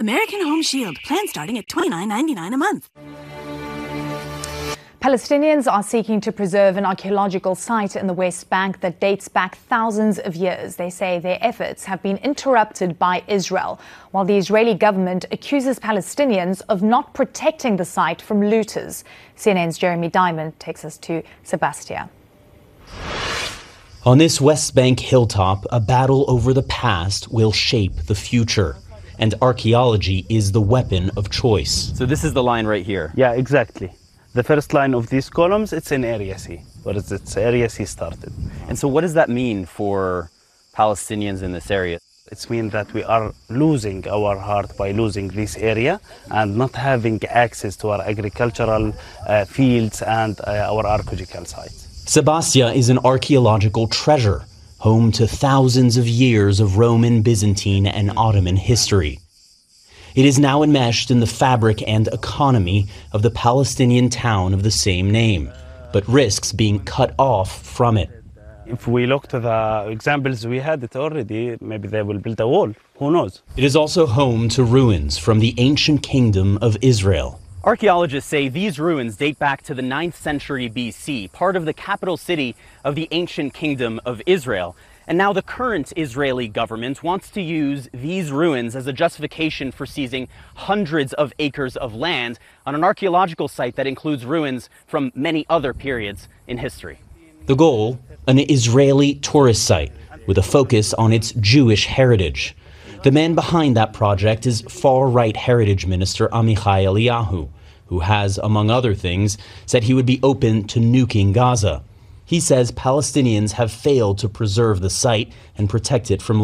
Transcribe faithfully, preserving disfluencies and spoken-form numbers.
American Home Shield. Plan starting at twenty-nine ninety-nine a month. Palestinians are seeking to preserve an archaeological site in the West Bank that dates back thousands of years. They say their efforts have been interrupted by Israel, while the Israeli government accuses Palestinians of not protecting the site from looters. C N N's Jeremy Diamond takes us to Sebastia. On this West Bank hilltop, a battle over the past will shape the future. And archaeology is the weapon of choice. So this is the line right here? Yeah, exactly. The first line of these columns, it's in Area C, whereas it's Area C started. And so what does that mean for Palestinians in this area? It means that we are losing our heart by losing this area and not having access to our agricultural uh, fields and uh, our archaeological sites. Sebastia is an archaeological treasure, home to thousands of years of Roman, Byzantine, and Ottoman history. It is now enmeshed in the fabric and economy of the Palestinian town of the same name, but risks being cut off from it. If we look to the examples we had it already, maybe they will build a wall. Who knows? It is also home to ruins from the ancient kingdom of Israel. Archaeologists say these ruins date back to the ninth century B C, part of the capital city of the ancient kingdom of Israel. And now the current Israeli government wants to use these ruins as a justification for seizing hundreds of acres of land on an archaeological site that includes ruins from many other periods in history. The goal, an Israeli tourist site with a focus on its Jewish heritage. The man behind that project is far-right heritage minister Amichai Eliyahu, who has, among other things, said he would be open to nuking Gaza. He says Palestinians have failed to preserve the site and protect it from